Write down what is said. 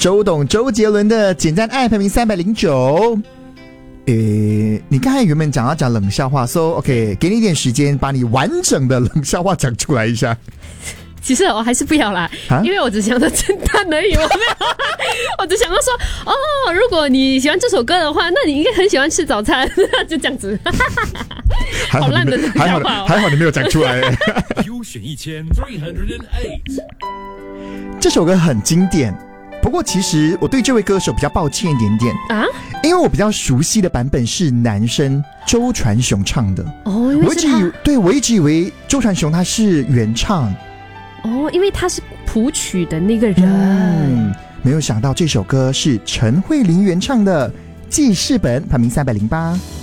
周董周杰伦的《简单爱》排名309。你刚才原本讲要讲冷笑话 ，so OK， 给你一点时间，把你完整的冷笑话讲出来一下。 其实我还是不要啦，因为我只想到侦探而已，我没有，我只想到说，哦，如果你喜欢这首歌的话，那你应该很喜欢吃早餐，就这样子。好烂的笑话， 还好你没有讲出来。 优选1308， 这首歌很经典，不过其实我对这位歌手比较抱歉一点点啊，因为我比较熟悉的版本是男生周传雄唱的。 哦， 我一直以为周传雄他是原唱。 哦，因为他是谱曲的那个人。 没有想到这首歌是陈慧琳原唱的，记事本排名308。